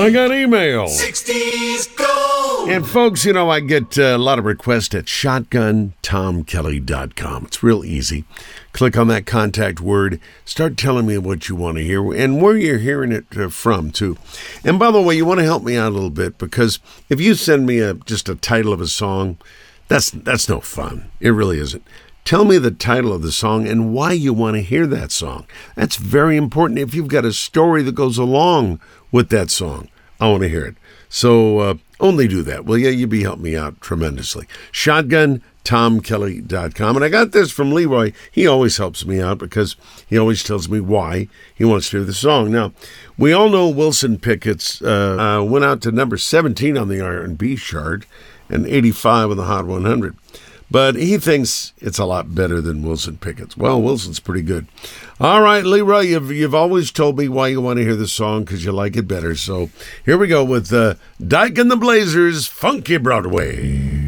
I got email. 60s Gold. And folks, you know, I get a lot of requests at shotguntomkelly.com. It's real easy. Click on that contact word. Start telling me what you want to hear and where you're hearing it from, too. And by the way, you want to help me out a little bit, because if you send me just a title of a song, that's no fun. It really isn't. Tell me the title of the song and why you want to hear that song. That's very important. If you've got a story that goes along with that song, I want to hear it. So only do that, will you? You'd be helping me out tremendously. ShotgunTomKelly.com. And I got this from Leroy. He always helps me out because he always tells me why he wants to hear the song. Now, we all know Wilson Pickett's went out to number 17 on the R&B chart and 85 on the Hot 100. But he thinks it's a lot better than Wilson Pickett's. Well, Wilson's pretty good. All right, Leroy, you've always told me why you want to hear the song, because you like it better. So here we go with Dyke and the Blazers, Funky Broadway.